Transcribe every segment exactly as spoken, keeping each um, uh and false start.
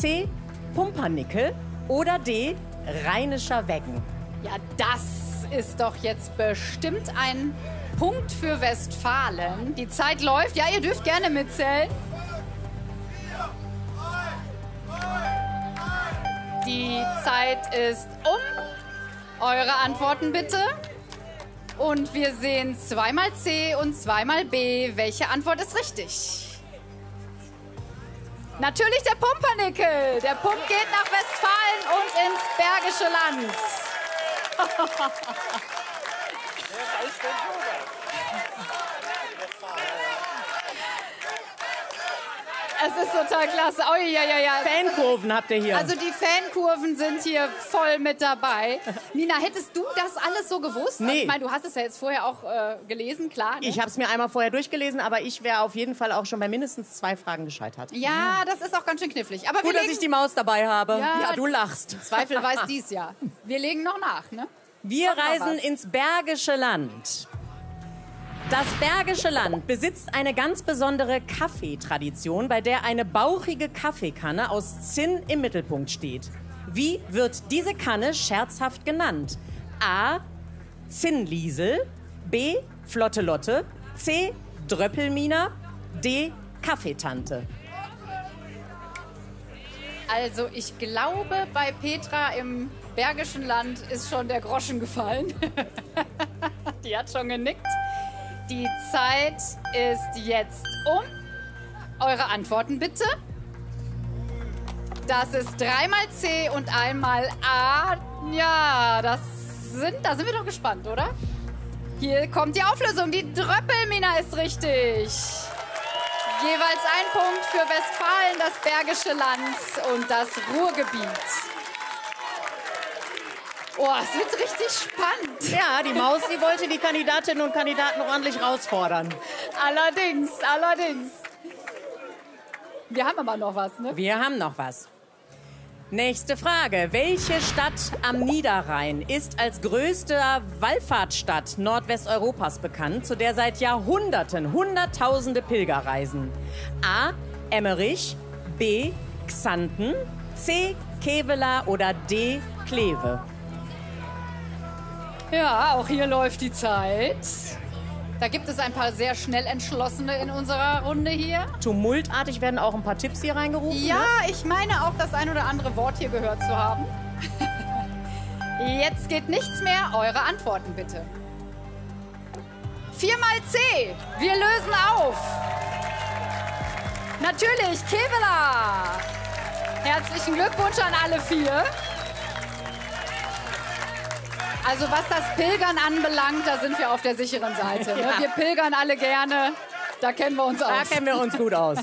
C. Pumpernickel oder D. Rheinischer Weggen? Ja, das ist doch jetzt bestimmt ein Punkt für Westfalen. Die Zeit läuft. Ja, ihr dürft gerne mitzählen. Die Zeit ist um. Eure Antworten bitte. Und wir sehen zweimal C und zweimal B. Welche Antwort ist richtig? Natürlich der Pumpernickel. Der Punkt geht nach Westfalen und ins Bergische Land. Es ist total klasse. Oh, ja, ja, ja. Fankurven habt ihr hier. Also die Fankurven sind hier voll mit dabei. Nina, hättest du das alles so gewusst? Nee. Ich meine, du hast es ja jetzt vorher auch äh, gelesen, klar. Ne? Ich habe es mir einmal vorher durchgelesen, aber ich wäre auf jeden Fall auch schon bei mindestens zwei Fragen gescheitert. Ja, das ist auch ganz schön knifflig. Aber Gut, wir dass legen, ich die Maus dabei habe. Ja, Ja, du lachst. Zweifel weiß dies ja. Wir legen noch nach, ne? Wir Kommt noch reisen was. ins Bergische Land. Das Bergische Land besitzt eine ganz besondere Kaffeetradition, bei der eine bauchige Kaffeekanne aus Zinn im Mittelpunkt steht. Wie wird diese Kanne scherzhaft genannt? A. Zinnliesel, B. Flotte Lotte, C. Dröppelmina, D. Kaffeetante. Also ich glaube, bei Petra im Bergischen Land ist schon der Groschen gefallen. Die hat schon genickt. Die Zeit ist jetzt um. Eure Antworten bitte. Das ist dreimal C und einmal A. Ja, das sind, da sind wir doch gespannt, oder? Hier kommt die Auflösung. Die Dröppelmina ist richtig. Jeweils ein Punkt für Westfalen, das Bergische Land und das Ruhrgebiet. Oh, es wird richtig spannend. Ja, die Maus, die wollte die Kandidatinnen und Kandidaten ordentlich herausfordern. Allerdings, allerdings. Wir haben aber noch was, ne? Wir haben noch was. Nächste Frage. Welche Stadt am Niederrhein ist als größte Wallfahrtsstadt Nordwesteuropas bekannt, zu der seit Jahrhunderten Hunderttausende Pilger reisen? A. Emmerich, B. Xanten, C. Kevela oder D. Kleve? Ja, auch hier läuft die Zeit. Da gibt es ein paar sehr schnell Entschlossene in unserer Runde hier. Tumultartig werden auch ein paar Tipps hier reingerufen. Ja, Ne? ich meine auch das ein oder andere Wort hier gehört zu haben. Jetzt geht nichts mehr. Eure Antworten bitte. Viermal C. Wir lösen auf. Natürlich, Kevela. Herzlichen Glückwunsch an alle vier. Also was das Pilgern anbelangt, da sind wir auf der sicheren Seite. Ne? Ja. Wir pilgern alle gerne. Da kennen wir uns Da aus. kennen wir uns gut aus.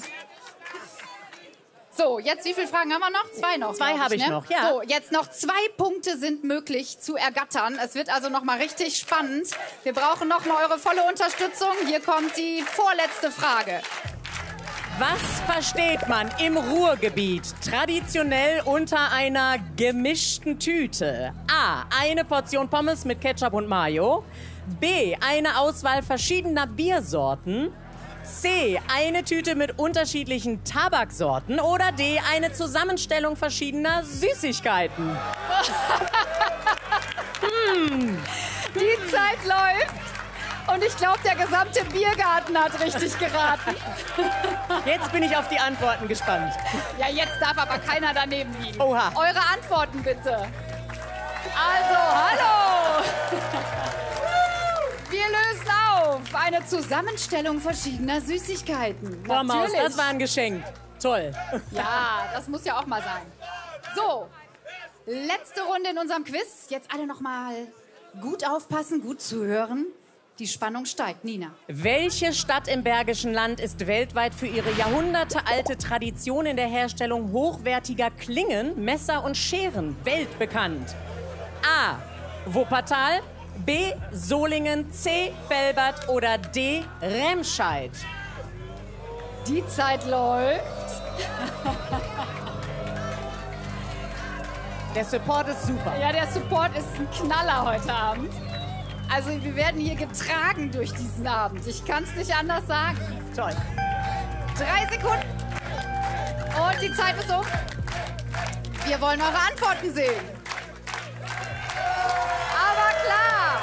So, jetzt wie viele Fragen haben wir noch? Zwei noch. Zwei glaub habe ich ne? noch, ja. So, jetzt noch zwei Punkte sind möglich zu ergattern. Es wird also noch mal richtig spannend. Wir brauchen noch mal eure volle Unterstützung. Hier kommt die vorletzte Frage. Was versteht man im Ruhrgebiet traditionell unter einer gemischten Tüte? A. Eine Portion Pommes mit Ketchup und Mayo. B. Eine Auswahl verschiedener Biersorten. C. Eine Tüte mit unterschiedlichen Tabaksorten. Oder D. Eine Zusammenstellung verschiedener Süßigkeiten. hm. Die Zeit läuft. Und ich glaube, der gesamte Biergarten hat richtig geraten. Jetzt bin ich auf die Antworten gespannt. Ja, jetzt darf aber keiner daneben liegen. Oha. Eure Antworten bitte. Also, hallo. Wir lösen auf. Eine Zusammenstellung verschiedener Süßigkeiten. Frau Maus, Natürlich. das war ein Geschenk. Toll. Ja, das muss ja auch mal sein. So, letzte Runde in unserem Quiz. Jetzt alle noch mal gut aufpassen, gut zuhören. Die Spannung steigt. Nina. Welche Stadt im Bergischen Land ist weltweit für ihre jahrhundertealte Tradition in der Herstellung hochwertiger Klingen, Messer und Scheren weltbekannt? A. Wuppertal, B. Solingen, C. Velbert oder D. Remscheid? Die Zeit läuft. Der Support ist super. Ja, der Support ist ein Knaller heute Abend. Also wir werden hier getragen durch diesen Abend. Ich kann es nicht anders sagen. Toll. Drei Sekunden. Und die Zeit ist um. Wir wollen eure Antworten sehen. Aber klar.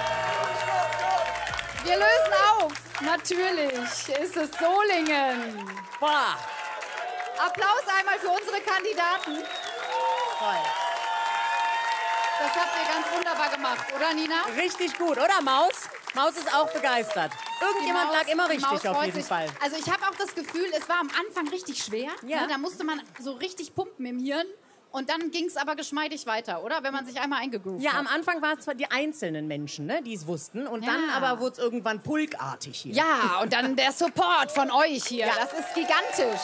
Wir lösen auf. Natürlich ist es Solingen. Boah. Applaus einmal für unsere Kandidaten. Toll. Das habt ihr ganz wunderbar gemacht, oder Nina? Richtig gut, oder Maus? Maus ist auch begeistert. Irgendjemand Maus- lag immer die richtig Maus auf freut jeden sich. Fall. Also ich habe auch das Gefühl, es war am Anfang richtig schwer. Ja. Ne? Da musste man so richtig pumpen im Hirn. Und dann ging es aber geschmeidig weiter, oder? Wenn man sich einmal eingegroovt Ja, hat. am Anfang waren es zwar die einzelnen Menschen, ne, die es wussten. Und dann Ja. aber wurde es irgendwann pulkartig hier. Ja, und dann der Support von euch hier. Ja. Das ist gigantisch.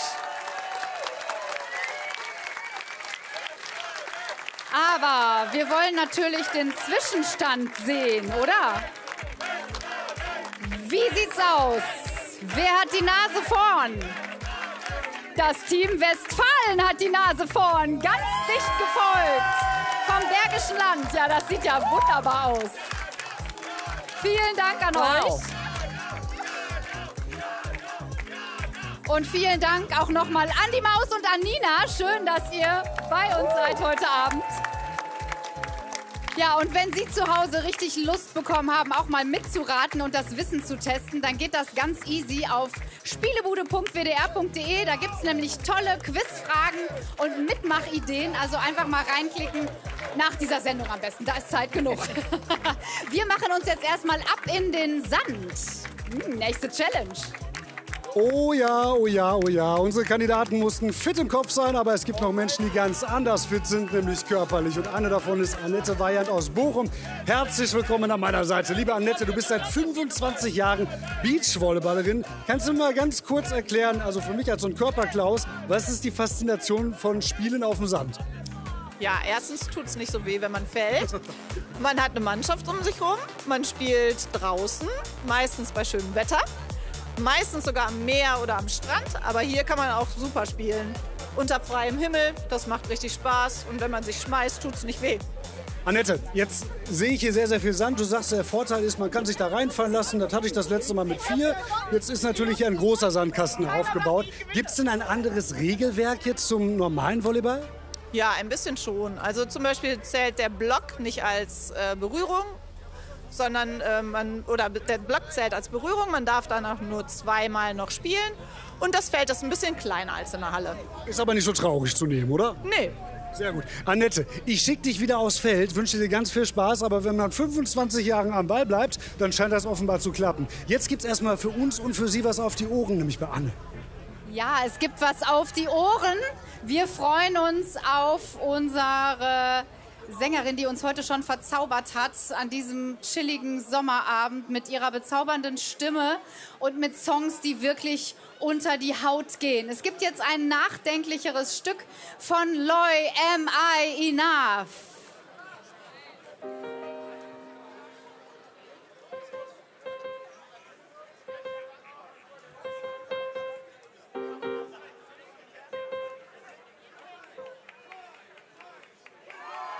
Aber wir wollen natürlich den Zwischenstand sehen, oder? Wie sieht's aus? Wer hat die Nase vorn? Das Team Westfalen hat die Nase vorn. Ganz dicht gefolgt vom Bergischen Land. Ja, das sieht ja wunderbar aus. Vielen Dank an Wow. euch. Und vielen Dank auch nochmal an die Maus und an Nina. Schön, dass ihr bei uns seid heute Abend. Ja, und wenn Sie zu Hause richtig Lust bekommen haben, auch mal mitzuraten und das Wissen zu testen, dann geht das ganz easy auf spielebude punkt w d r punkt d e. Da gibt es nämlich tolle Quizfragen und Mitmachideen. Also einfach mal reinklicken. Nach dieser Sendung am besten, da ist Zeit genug. Wir machen uns jetzt erstmal ab in den Sand. Hm, nächste Challenge. Oh ja, oh ja, oh ja. Unsere Kandidaten mussten fit im Kopf sein, aber es gibt noch Menschen, die ganz anders fit sind, nämlich körperlich. Und eine davon ist Annette Weyand aus Bochum. Herzlich willkommen an meiner Seite. Liebe Annette, du bist seit fünfundzwanzig Jahren Beachvolleyballerin. Kannst du mal ganz kurz erklären, also für mich als so ein Körperklaus, was ist die Faszination von Spielen auf dem Sand? Ja, erstens tut es nicht so weh, wenn man fällt. Man hat eine Mannschaft um sich rum. Man spielt draußen, meistens bei schönem Wetter. Meistens sogar am Meer oder am Strand. Aber hier kann man auch super spielen. Unter freiem Himmel, das macht richtig Spaß. Und wenn man sich schmeißt, tut es nicht weh. Annette, jetzt sehe ich hier sehr, sehr viel Sand. Du sagst, der Vorteil ist, man kann sich da reinfallen lassen. Das hatte ich das letzte Mal mit vier. Jetzt ist natürlich hier ein großer Sandkasten aufgebaut. Gibt es denn ein anderes Regelwerk jetzt zum normalen Volleyball? Ja, ein bisschen schon. Also zum Beispiel zählt der Block nicht als äh, Berührung, sondern äh, man, oder der Block zählt als Berührung. Man darf danach nur zweimal noch spielen. Und das Feld ist ein bisschen kleiner als in der Halle. Ist aber nicht so traurig zu nehmen, oder? Nee. Sehr gut. Annette, ich schicke dich wieder aufs Feld, wünsche dir ganz viel Spaß, aber wenn man fünfundzwanzig Jahre am Ball bleibt, dann scheint das offenbar zu klappen. Jetzt gibt's erstmal für uns und für Sie was auf die Ohren, nämlich bei Anne. Ja, es gibt was auf die Ohren. Wir freuen uns auf unsere Sängerin, die uns heute schon verzaubert hat an diesem chilligen Sommerabend mit ihrer bezaubernden Stimme und mit Songs, die wirklich unter die Haut gehen. Es gibt jetzt ein nachdenklicheres Stück von Loy, Am I Enough?